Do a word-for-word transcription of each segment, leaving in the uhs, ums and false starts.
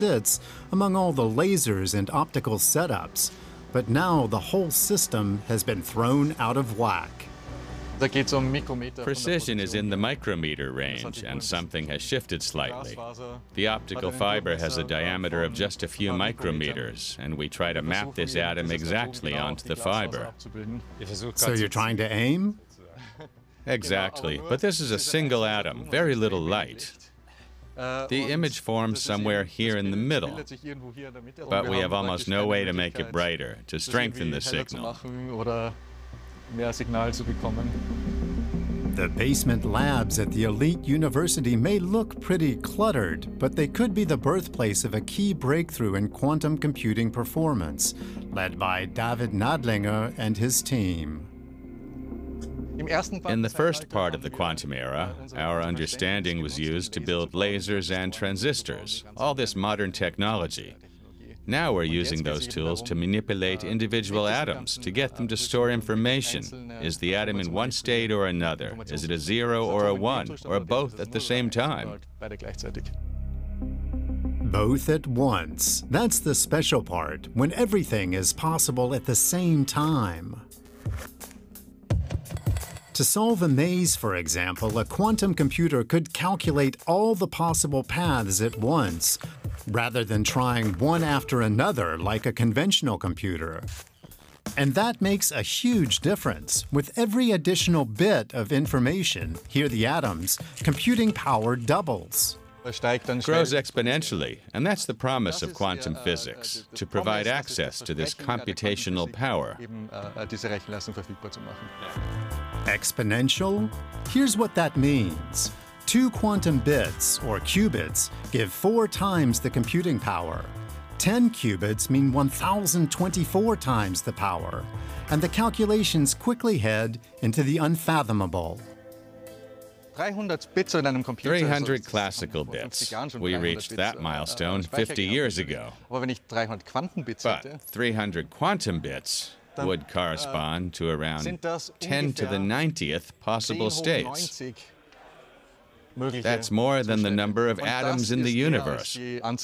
bits among all the lasers and optical setups. But now the whole system has been thrown out of whack. Precision is in the micrometer range, and something has shifted slightly. The optical fiber has a diameter of just a few micrometers, and we try to map this atom exactly onto the fiber. So you're trying to aim? Exactly, but this is a single atom, very little light. The image forms somewhere here in the middle, but we have almost no way to make it brighter, to strengthen the signal. The basement labs at the elite university may look pretty cluttered, but they could be the birthplace of a key breakthrough in quantum computing performance, led by David Nadlinger and his team. In the first part of the quantum era, our understanding was used to build lasers and transistors, all this modern technology. Now we're using those tools to manipulate individual atoms, to get them to store information. Is the atom in one state or another? Is it a zero or a one, or both at the same time? Both at once. That's the special part, when everything is possible at the same time. To solve a maze, for example, a quantum computer could calculate all the possible paths at once, rather than trying one after another like a conventional computer. And that makes a huge difference. With every additional bit of information, here the atoms, computing power doubles. Grows exponentially, and that's the promise of quantum physics, to provide access to this computational power. Exponential? Here's what that means. Two quantum bits, or qubits, give four times the computing power. Ten qubits mean one thousand twenty-four times the power, and the calculations quickly head into the unfathomable. three hundred classical bits. We reached that milestone fifty years ago. But three hundred quantum bits would correspond to around ten to the ninetieth possible states. That's more than the number of atoms in the universe.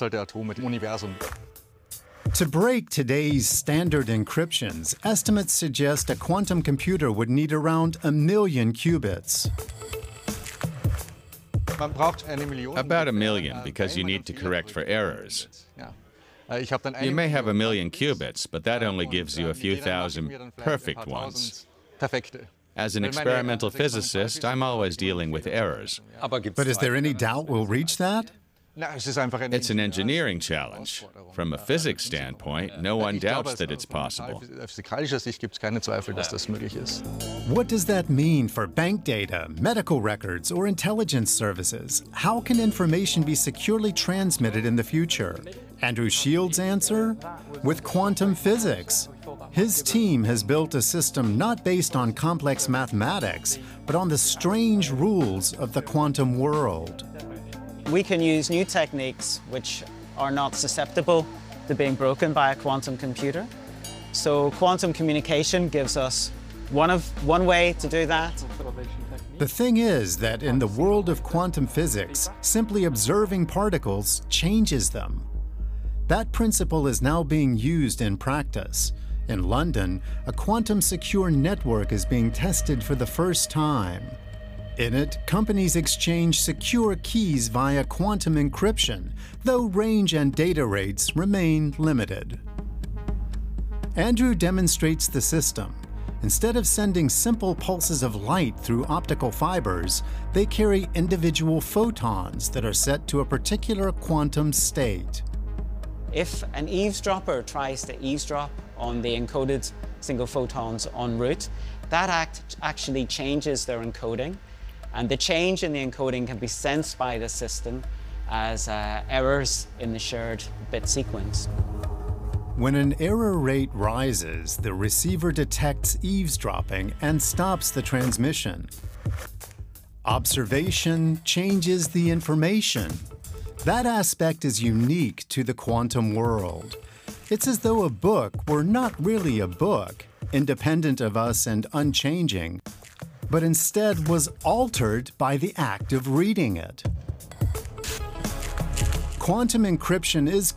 To break today's standard encryptions, estimates suggest a quantum computer would need around a million qubits. About a million, because you need to correct for errors. You may have a million qubits, but that only gives you a few thousand perfect ones. As an experimental physicist, I'm always dealing with errors. But is there any doubt we'll reach that? It's an engineering challenge. From a physics standpoint, no one doubts that it's possible. What does that mean for bank data, medical records, or intelligence services? How can information be securely transmitted in the future? Andrew Shields' answer? With quantum physics. His team has built a system not based on complex mathematics, but on the strange rules of the quantum world. We can use new techniques which are not susceptible to being broken by a quantum computer. So quantum communication gives us one, of, one way to do that. The thing is that in the world of quantum physics, simply observing particles changes them. That principle is now being used in practice. In London, a quantum-secure network is being tested for the first time. In it, companies exchange secure keys via quantum encryption, though range and data rates remain limited. Andrew demonstrates the system. Instead of sending simple pulses of light through optical fibers, they carry individual photons that are set to a particular quantum state. If an eavesdropper tries to eavesdrop on the encoded single photons en route, that act actually changes their encoding, and the change in the encoding can be sensed by the system as uh, errors in the shared bit sequence. When an error rate rises, the receiver detects eavesdropping and stops the transmission. Observation changes the information. That aspect is unique to the quantum world. It's as though a book were not really a book, independent of us and unchanging, but instead was altered by the act of reading it. Quantum encryption is